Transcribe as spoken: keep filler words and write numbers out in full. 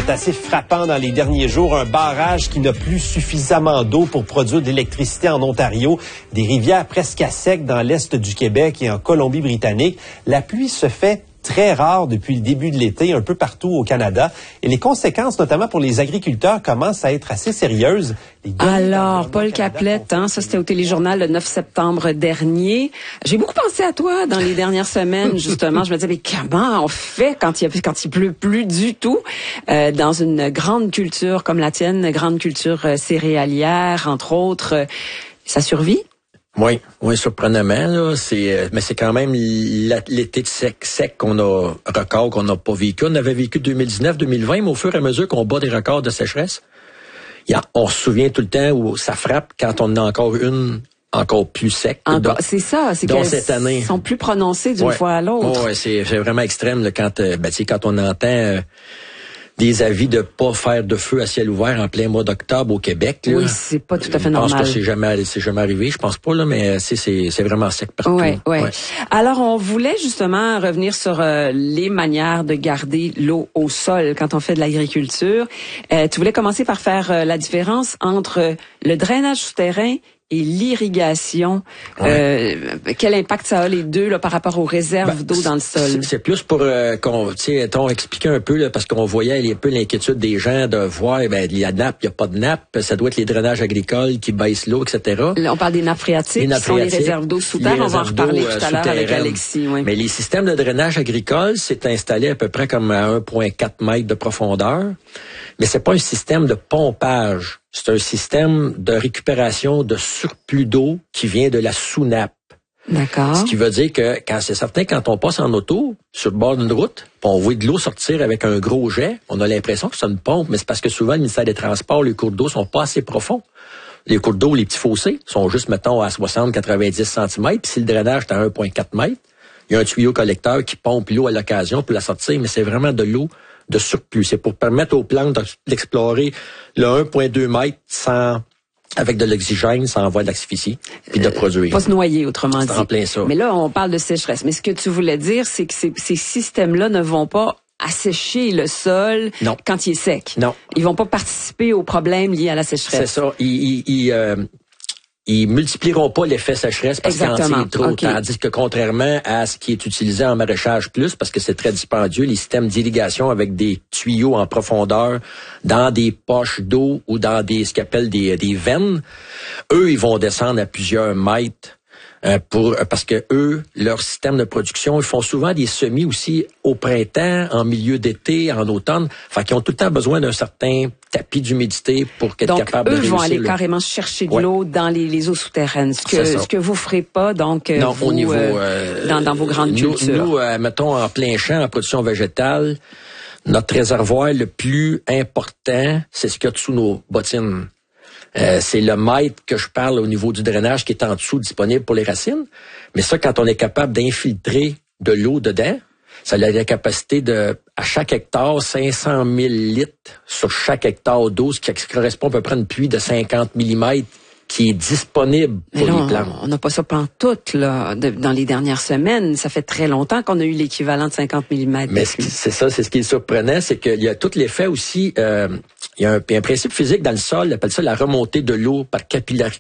C'est assez frappant dans les derniers jours. Un barrage qui n'a plus suffisamment d'eau pour produire de l'électricité en Ontario. Des rivières presque à sec dans l'est du Québec et en Colombie-Britannique. La pluie se fait très rare depuis le début de l'été, un peu partout au Canada. Et les conséquences, notamment pour les agriculteurs, commencent à être assez sérieuses. Alors, Paul Caplette, hein, ça c'était au Téléjournal le neuf septembre dernier. J'ai beaucoup pensé à toi dans les dernières semaines, justement. Je me disais, mais comment on fait quand il, quand il pleut plus du tout euh, dans une grande culture comme la tienne, une grande culture euh, céréalière, entre autres, euh, ça survit? Oui, oui, surprenamment, là, c'est, mais c'est quand même l'été sec, sec qu'on a, record qu'on n'a pas vécu. On avait vécu deux mille dix-neuf, deux mille vingt, mais au fur et à mesure qu'on bat des records de sécheresse, y a, on se souvient tout le temps où ça frappe quand on a encore une encore plus sec. Encore, c'est ça, c'est qu'elles cette année. sont plus prononcées d'une ouais. fois à l'autre. Oui, c'est, c'est vraiment extrême là, quand, euh, ben, tu sais, quand on entend euh, des avis de pas faire de feu à ciel ouvert en plein mois d'octobre au Québec. Là. Oui, c'est pas tout à fait normal. Je pense pas que c'est jamais, c'est jamais arrivé, je pense pas, là, mais c'est, c'est, c'est vraiment sec partout. Ouais, ouais. ouais. Alors, on voulait justement revenir sur euh, les manières de garder l'eau au sol quand on fait de l'agriculture. Euh, tu voulais commencer par faire euh, la différence entre le drainage souterrain et l'irrigation. Ouais. Euh, quel impact ça a les deux là, par rapport aux réserves ben, d'eau dans le sol? C'est, c'est plus pour euh, qu'on, tu sais, on expliquer un peu là, parce qu'on voyait un peu l'inquiétude des gens de voir, ben il y a nappe, il y a pas de nappe, ça doit être les drainages agricoles qui baissent l'eau, et cetera. Là, on parle des nappes phréatiques, les nappes qui sont les réserves d'eau sous terre. On va en reparler tout à l'heure avec Alexis. Oui. Mais les systèmes de drainage agricole, c'est installé à peu près comme à un virgule quatre mètres de profondeur. Mais c'est pas un système de pompage. C'est un système de récupération de surplus d'eau qui vient de la sous-nappe. D'accord. Ce qui veut dire que quand c'est certain, quand on passe en auto sur le bord d'une route, puis on voit de l'eau sortir avec un gros jet, on a l'impression que c'est une pompe, mais c'est parce que souvent le ministère des Transports, les cours d'eau sont pas assez profonds. Les cours d'eau, les petits fossés, sont juste, mettons, à soixante à quatre-vingt-dix centimètres, puis si le drainage est à un virgule quatre mètres, il y a un tuyau collecteur qui pompe l'eau à l'occasion pour la sortir, mais c'est vraiment de l'eau de surplus. C'est pour permettre aux plantes d'explorer le un virgule deux mètres sans, avec de l'oxygène, sans envoyer de l'asphyxie, puis de produire. Pas se noyer, autrement dit. C'est en plein ça. Mais là, on parle de sécheresse. Mais ce que tu voulais dire, c'est que ces, ces systèmes-là ne vont pas assécher le sol non. quand il est sec. Non. Ils vont pas participer aux problèmes liés à la sécheresse. C'est ça. Ils, ils, ils, euh, ils multiplieront pas l'effet sécheresse parce qu'il en tire trop. Okay. Tandis que contrairement à ce qui est utilisé en maraîchage plus, parce que c'est très dispendieux, les systèmes d'irrigation avec des tuyaux en profondeur dans des poches d'eau ou dans des ce qu'on appelle des, des veines, eux, ils vont descendre à plusieurs mètres. Euh, pour parce que eux, leur système de production, ils font souvent des semis aussi au printemps, en milieu d'été, en automne. Fait qu'ils ont tout le temps besoin d'un certain tapis d'humidité pour être donc, capable de réussir. Donc, eux vont aller là. carrément chercher de ouais. l'eau dans les, les eaux souterraines. Ce que, ce que vous ferez pas, donc, non, vous, au niveau, euh, dans, dans vos grandes nous, cultures. Nous, euh, mettons, en plein champ, en production végétale, notre réservoir le plus important, c'est ce qu'il y a dessous nos bottines. Euh, c'est le mètre que je parle au niveau du drainage qui est en dessous disponible pour les racines. Mais ça, quand on est capable d'infiltrer de l'eau dedans, ça a la capacité de, à chaque hectare, cinq cent mille litres sur chaque hectare d'eau, ce qui correspond à peu près à une pluie de cinquante millimètres qui est disponible pour là, les plantes. On n'a pas ça pantoute, là, de, dans les dernières semaines. Ça fait très longtemps qu'on a eu l'équivalent de cinquante millimètres. Mais c'est ça, c'est ce qui est surprenant, c'est qu'il y a tout l'effet aussi, euh, il y a un, un principe physique dans le sol, on appelle ça la remontée de l'eau par capillarité.